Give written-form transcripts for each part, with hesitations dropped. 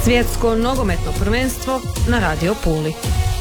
Svjetsko nogometno prvenstvo na Radio Puli.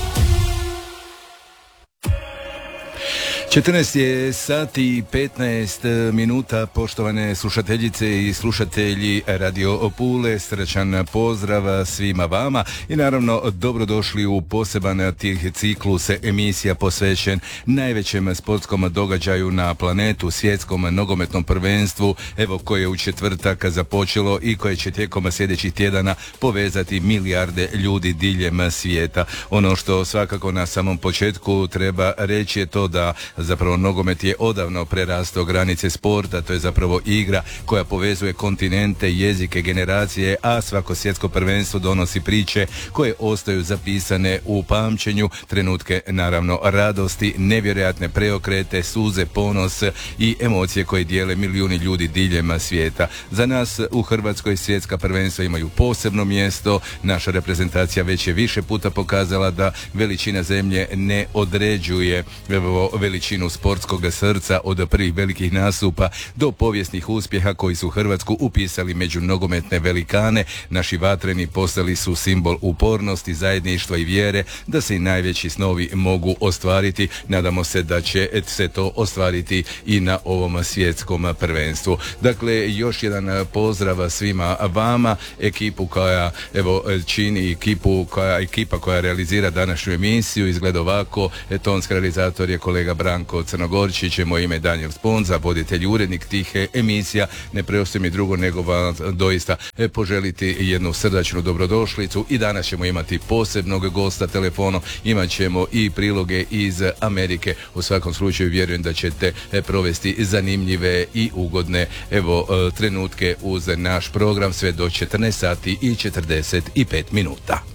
14 je sati i 15 minuta, poštovane slušateljice i slušatelji Radio Pule, srdačan pozdrav svima vama i naravno dobrodošli u poseban ciklus emisija posvećen najvećem sportskom događaju na planetu, svjetskom nogometnom prvenstvu, evo koje je u četvrtak započelo i koje će tijekom sljedećih tjedana povezati milijarde ljudi diljem svijeta. Ono što svakako na samom početku treba reći je to da zapravo nogomet je odavno prerastao granice sporta, to je zapravo igra koja povezuje kontinente, jezike, generacije, a svako svjetsko prvenstvo donosi priče koje ostaju zapisane u pamćenju, trenutke naravno radosti, nevjerojatne preokrete, suze, ponos i emocije koje dijele milijuni ljudi diljem svijeta. Za nas u Hrvatskoj svjetska prvenstva imaju posebno mjesto, naša reprezentacija već je više puta pokazala da veličina zemlje ne određuje veličinu sportskog srca od prvih velikih nastupa do povijesnih uspjeha koji su Hrvatsku upisali među nogometne velikane. Naši vatreni postali su simbol upornosti, zajedništva i vjere da se i najveći snovi mogu ostvariti. Nadamo se da će se to ostvariti i na ovom svjetskom prvenstvu. Dakle, još jedan pozdrav svima vama, ekipu koja čini ekipa koja realizira današnju emisiju izgleda ovako. Tonski realizator je kolega Branko Crnogorčić, moje ime Daniel Sponza, voditelj i urednik tih emisija. Ne preostaje mi drugo nego vam doista poželiti jednu srdačnu dobrodošlicu i danas ćemo imati posebnog gosta telefonom, imat ćemo i priloge iz Amerike. U svakom slučaju vjerujem da ćete provesti zanimljive i ugodne trenutke uz naš program sve do 14 sati i 45 minuta.